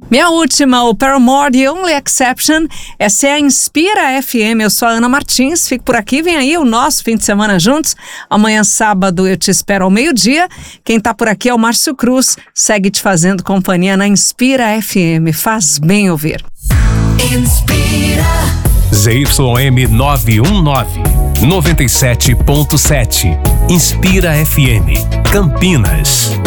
Minha última, o Paramore, The Only Exception. Essa é a Inspira FM. Eu sou a Ana Martins, fico por aqui. Vem aí o nosso fim de semana juntos. Amanhã, sábado, eu te espero ao meio-dia. Quem tá por aqui é o Márcio Cruz. Segue te fazendo companhia na Inspira FM. Faz bem ouvir. Inspira. ZYM 919, 97.7. Inspira FM, Campinas.